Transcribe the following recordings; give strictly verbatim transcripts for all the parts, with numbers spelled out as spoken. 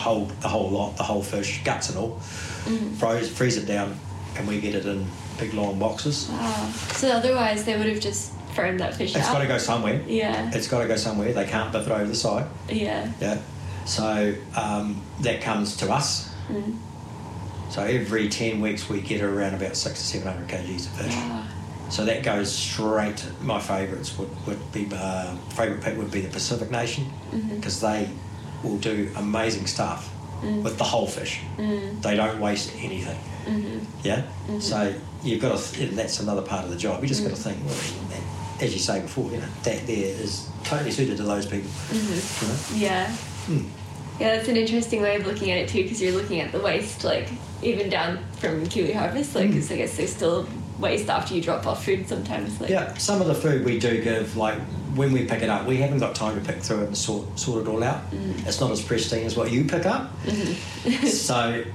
whole the whole lot, the whole fish, guts and all, mm. froze, freeze it down, and we get it in big long boxes. Wow. So otherwise they would have just thrown that fish it's out? It's got to go somewhere. Yeah. It's got to go somewhere. They can't biff it over the side. Yeah. Yeah. So um, that comes to us. Mm. So every ten weeks we get around about six to seven hundred kgs of fish. Wow. So that goes straight to my favourites would, would be uh, favourite pit would be the Pacific Nation, because mm-hmm. they will do amazing stuff mm. with the whole fish. Mm. They don't waste anything. Mm-hmm. Yeah. Mm-hmm. So you've got to. That's another part of the job. You just mm. got to think. Well, that, as you say before, you know that there is totally suited to those people. Mm-hmm. You know? Yeah. Mm. Yeah, that's an interesting way of looking at it too, because you're looking at the waste, like even down from Kiwi Harvest, like because mm. I guess there's still waste after you drop off food sometimes. Like. Yeah, some of the food we do give, like when we pick it up, we haven't got time to pick through it and sort sort it all out. Mm. It's not as pristine as what you pick up. Mm-hmm. so,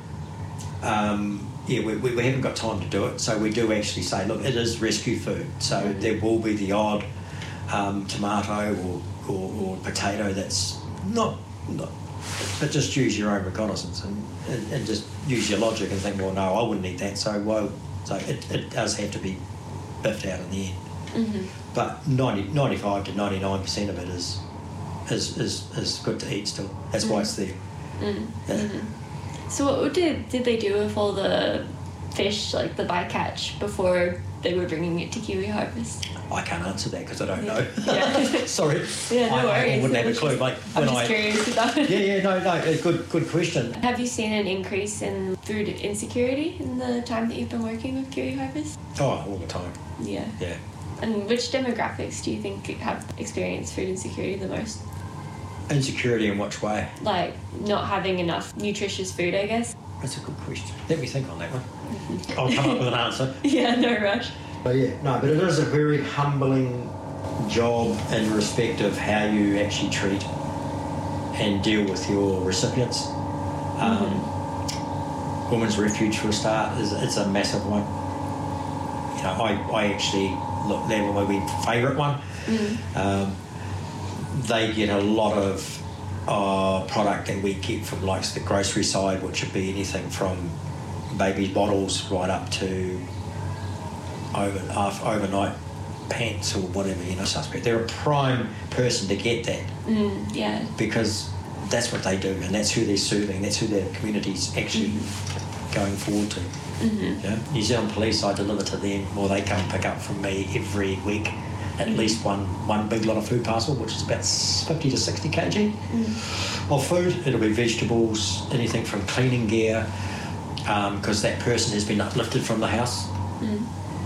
um, yeah, we, we, we haven't got time to do it. So we do actually say, look, it is rescue food. So mm. there will be the odd um, tomato or, or, or potato that's not, not, but just use your own reconnaissance and, and, and just use your logic and think, well, no, I wouldn't eat that. So why? So it, it does have to be biffed out in the end. Mm-hmm. But ninety, ninety-five to ninety-nine percent of it is is, is is good to eat still. That's mm-hmm. why it's there. Mm-hmm. Yeah. Mm-hmm. So what did, did they do with all the fish, like the bycatch, before they were bringing it to Kiwi Harvest? I can't answer that because I don't know. Yeah. Sorry. Yeah, no I, worries. I wouldn't have a clue. Like, I'm when just I, curious about it. Yeah, yeah, no, no, good, good question. Have you seen an increase in food insecurity in the time that you've been working with Kiwi Harvest? Oh, all the time. Yeah. Yeah. And which demographics do you think have experienced food insecurity the most? Insecurity in which way? Like not having enough nutritious food, I guess. That's a good question. Let me think on that one. Mm-hmm. I'll come up with an answer. Yeah, no rush. But yeah, no, but it is a very humbling job in respect of how you actually treat and deal with your recipients. Um, mm-hmm. Women's Refuge, for a start, is it's a massive one. You know, I, I actually look there when we favourite one. Mm-hmm. Um, they get a lot of uh, product that we get from like the grocery side, which would be anything from baby bottles right up to over uh, overnight pants or whatever, you know, suspect. They're a prime person to get that. Mm, yeah. Because that's what they do and that's who they're serving, that's who their community's actually mm-hmm. going forward to. Mm-hmm. Yeah? New Zealand Police, I deliver to them, or they come pick up from me every week at mm-hmm. least one one big lot of food parcel, which is about fifty to sixty kilograms mm-hmm. of food. It'll be vegetables, anything from cleaning gear, because um, that person has been uplifted from the house. Mm-hmm.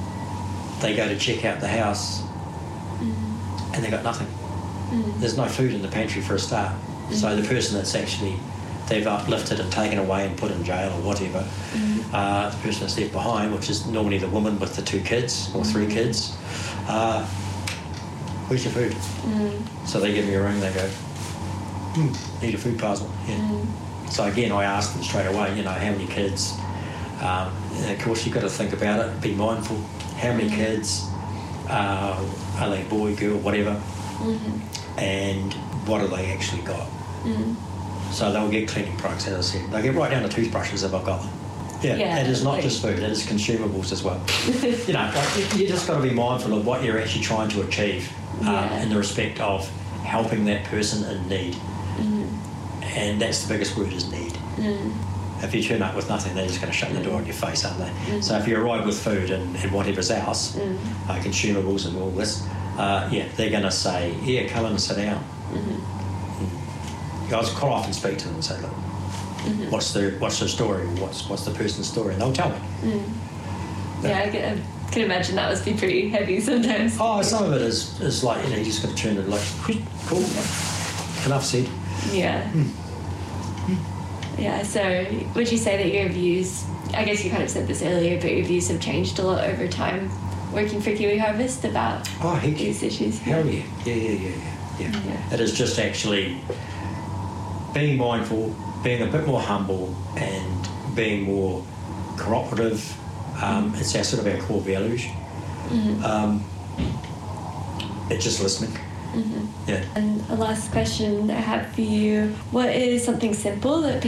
They go to check out the house mm. and they got nothing. Mm. There's no food in the pantry for a start. Mm. So the person that's actually, they've uplifted and taken away and put in jail or whatever, mm. uh, the person that's left behind, which is normally the woman with the two kids or three mm. kids, uh, where's your food? Mm. So they give me a ring, they go, hmm, need a food parcel. Yeah. Mm. So again, I ask them straight away, you know, how many kids? Um, and of course, you've got to think about it, be mindful. How many kids, uh, are they boy, girl, whatever, mm-hmm. and what have they actually got? Mm-hmm. So they'll get cleaning products, as I said. They'll get right down to toothbrushes if I've got them. Yeah, yeah, it is not like, just food, it is consumables as well. You know, like, you just got to be mindful of what you're actually trying to achieve um, yeah. in the respect of helping that person in need. Mm-hmm. And that's the biggest word, is need. Mm. If you turn up with nothing, they're just going to shut the door in your face, aren't they? Mm-hmm. So if you arrive with food and, and whatever's else, mm-hmm. uh, consumables and all this, uh, yeah, they're going to say, yeah, come in and sit down. Mm-hmm. Mm. I was quite often speak to them and say, look, mm-hmm. what's the what's the story? What's what's the person's story? And they'll tell me. Mm. Yeah, yeah I, can, I can imagine that must be pretty heavy sometimes. Oh, some of it is, is like, you know, you just got to turn it like, cool, enough said. Yeah. Mm. Yeah, so would you say that your views, I guess you kind of said this earlier, but your views have changed a lot over time working for Kiwi Harvest about oh, heck these yeah. issues? Hell yeah. Yeah, yeah, yeah, yeah, yeah. yeah. It is just actually being mindful, being a bit more humble and being more cooperative. Um, mm-hmm. It's our sort of our core values. Mm-hmm. Um, it's just listening. Mm-hmm. Yeah. And a last question I have for you, what is something simple that people